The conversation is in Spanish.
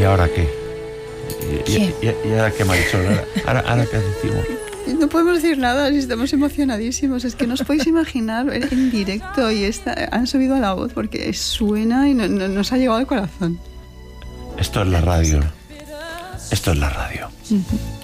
ahora qué? ¿Y ahora qué, Marisol? ¿Ahora qué decimos? No podemos decir nada, estamos emocionadísimos. Es que no os podéis imaginar en directo y han subido a la voz porque suena y nos ha llegado al corazón. Esto es la radio. Esto es la radio. Uh-huh.